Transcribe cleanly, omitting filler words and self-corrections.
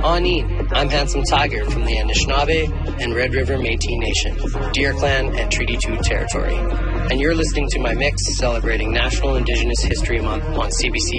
Aneen, I'm Handsome Tiger from the Anishinaabe and Red River Métis Nation, Deer Clan and Treaty 2 territory. And you're listening to my mix celebrating National Indigenous History Month on CBC